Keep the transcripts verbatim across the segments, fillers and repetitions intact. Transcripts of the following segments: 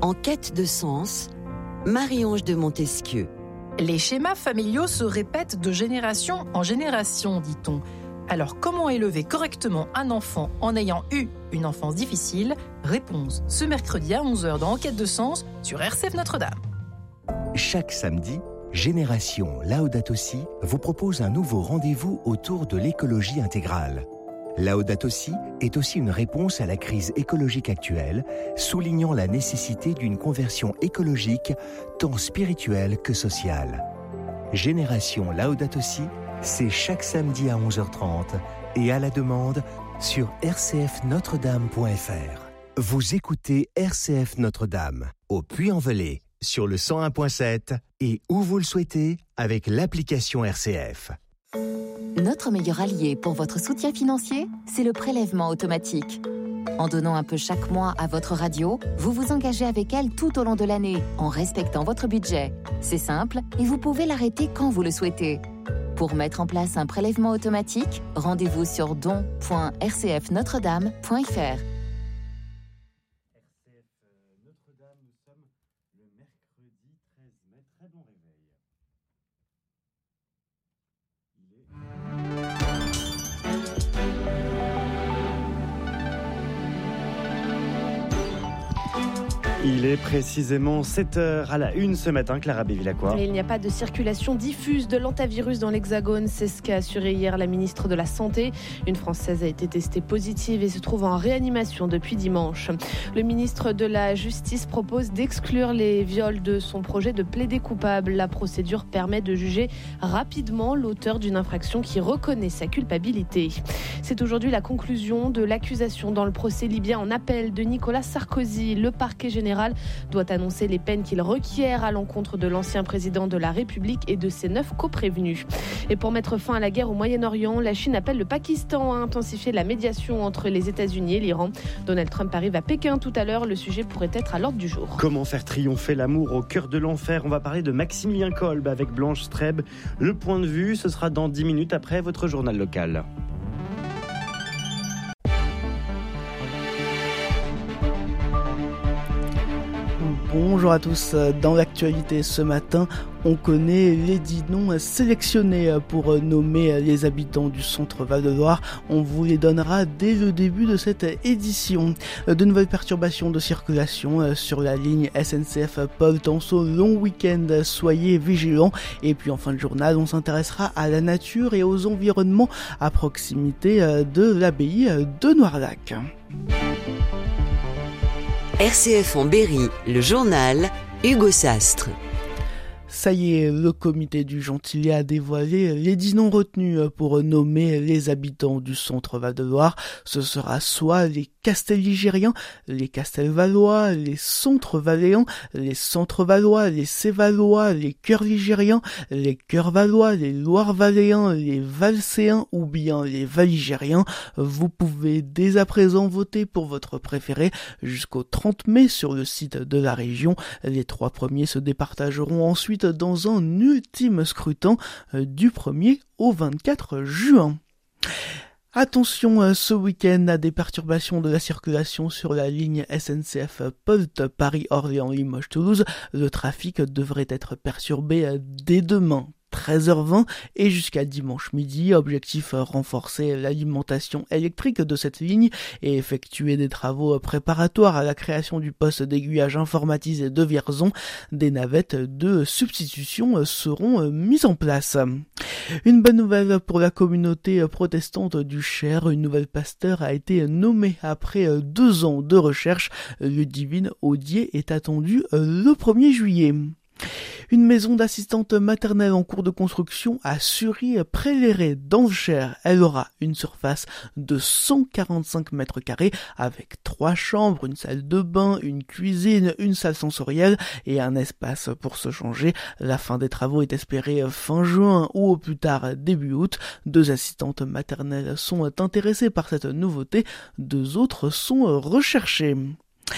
En quête de sens, Marie-Ange de Montesquieu. Les schémas familiaux se répètent de génération en génération, dit-on. Alors, comment élever correctement un enfant en ayant eu une enfance difficile ? Réponse ce mercredi à onze heures dans Enquête de sens sur R C F Notre-Dame. Chaque samedi, Génération Laudato Si vous propose un nouveau rendez-vous autour de l'écologie intégrale. Laudato Si est aussi une réponse à la crise écologique actuelle, soulignant la nécessité d'une conversion écologique tant spirituelle que sociale. Génération Laudato Si, c'est chaque samedi à onze heures trente et à la demande sur r c f notre dame point f r. Vous écoutez R C F Notre-Dame au Puy-en-Velay sur le cent un virgule sept et où vous le souhaitez avec l'application R C F. Notre meilleur allié pour votre soutien financier, c'est le prélèvement automatique. En donnant un peu chaque mois à votre radio, vous vous engagez avec elle tout au long de l'année, en respectant votre budget. C'est simple et vous pouvez l'arrêter quand vous le souhaitez. Pour mettre en place un prélèvement automatique, rendez-vous sur don point r c f notre dame point f r. Il est précisément sept heures à la une ce matin, Clara Bévilacqua. Il n'y a pas de circulation diffuse de l'hantavirus dans l'Hexagone, c'est ce qu'a assuré hier la ministre de la Santé. Une Française a été testée positive et se trouve en réanimation depuis dimanche. Le ministre de la Justice propose d'exclure les viols de son projet de plaider coupable. La procédure permet de juger rapidement l'auteur d'une infraction qui reconnaît sa culpabilité. C'est aujourd'hui la conclusion de l'accusation dans le procès libyen en appel de Nicolas Sarkozy. Le parquet général doit annoncer les peines qu'il requiert à l'encontre de l'ancien président de la République et de ses neuf coprévenus. Et pour mettre fin à la guerre au Moyen-Orient, la Chine appelle le Pakistan à intensifier la médiation entre les États-Unis et l'Iran. Donald Trump arrive à Pékin tout à l'heure. Le sujet pourrait être à l'ordre du jour. Comment faire triompher l'amour au cœur de l'enfer ? On va parler de Maximilien Kolb avec Blanche Streb. Le point de vue, ce sera dans dix minutes après votre journal local. Bonjour à tous, dans l'actualité ce matin, on connaît les dix noms sélectionnés pour nommer les habitants du centre Val-de-Loire. On vous les donnera dès le début de cette édition. De nouvelles perturbations de circulation sur la ligne S N C F Paul Tanceau, long week-end, soyez vigilants. Et puis en fin de journal, on s'intéressera à la nature et aux environnements à proximité de l'abbaye de Noirlac. R C F en Berry, le journal, Hugo Sastre. Ça y est, le comité du Gentilé a dévoilé les dix noms retenus pour nommer les habitants du centre Val-de-Loire. Ce sera soit les Castelligériens, les Castelvalois, les Centres-Valéens, les Centres-Valois, les Cévalois, les Cœurs-Ligériens, les Cœurs-Valois, les Loire-Valéens, les Valséens ou bien les Valigériens. Vous pouvez dès à présent voter pour votre préféré jusqu'au trente mai sur le site de la région. Les trois premiers se départageront ensuite dans un ultime scrutin du premier au vingt-quatre juin. Attention, ce week-end à des perturbations de la circulation sur la ligne S N C F Polt Paris-Orléans-Limoges-Toulouse. Le trafic devrait être perturbé dès demain. treize heures vingt et jusqu'à dimanche midi. Objectif, renforcer l'alimentation électrique de cette ligne et effectuer des travaux préparatoires à la création du poste d'aiguillage informatisé de Vierzon. Des navettes de substitution seront mises en place. Une bonne nouvelle pour la communauté protestante du Cher. Une nouvelle pasteur a été nommée après deux ans de recherche. Ludivine Audier est attendue le premier juillet. Une maison d'assistante maternelle en cours de construction à Sury-Près-Léré dans le Cher. Elle aura une surface de cent quarante-cinq mètres carrés avec trois chambres, une salle de bain, une cuisine, une salle sensorielle et un espace pour se changer. La fin des travaux est espérée fin juin ou au plus tard début août. Deux assistantes maternelles sont intéressées par cette nouveauté, deux autres sont recherchées.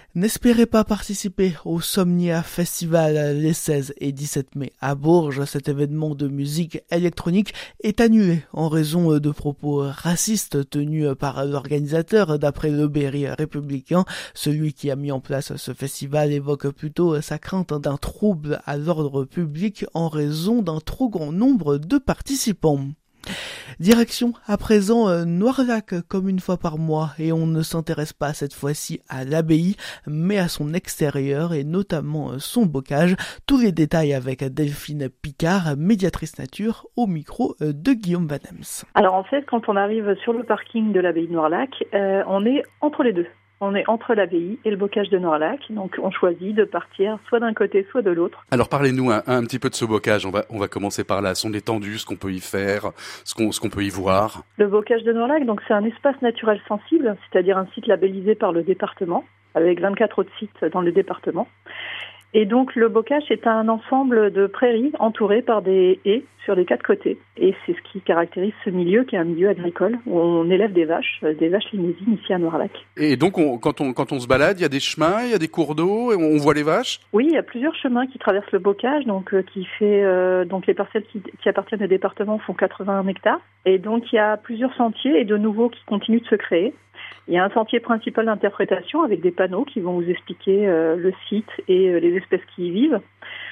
N'espérez pas participer au Somnia Festival les seize et dix-sept mai à Bourges. Cet événement de musique électronique est annulé en raison de propos racistes tenus par l'organisateur. D'après le Berry républicain, celui qui a mis en place ce festival évoque plutôt sa crainte d'un trouble à l'ordre public en raison d'un trop grand nombre de participants. Direction à présent euh, Noirlac comme une fois par mois, et on ne s'intéresse pas cette fois-ci à l'abbaye mais à son extérieur et notamment euh, son bocage. Tous les détails avec Delphine Picard, médiatrice nature, au micro euh, de Guillaume Vanems. Alors en fait, quand on arrive sur le parking de l'abbaye de Noirlac, euh, on est entre les deux. On est entre l'abbaye et le bocage de Noirlac, donc on choisit de partir soit d'un côté, soit de l'autre. Alors parlez-nous un, un petit peu de ce bocage, on va, on va commencer par là, son étendue, ce qu'on peut y faire, ce qu'on, ce qu'on peut y voir. Le bocage de Noirlac, donc c'est un espace naturel sensible, c'est-à-dire un site labellisé par le département, avec vingt-quatre autres sites dans le département. Et donc le bocage est un ensemble de prairies entourées par des haies sur les quatre côtés. Et c'est ce qui caractérise ce milieu qui est un milieu agricole où on élève des vaches, des vaches limousin ici à Noirlac. Et donc on, quand, on, quand on se balade, il y a des chemins, il y a des cours d'eau et on voit les vaches ? Oui, il y a plusieurs chemins qui traversent le bocage, donc euh, qui fait euh, donc les parcelles qui, qui appartiennent au département font quatre-vingt-un hectares. Et donc il y a plusieurs sentiers et de nouveaux qui continuent de se créer. Il y a un sentier principal d'interprétation avec des panneaux qui vont vous expliquer euh, le site et euh, les espèces qui y vivent.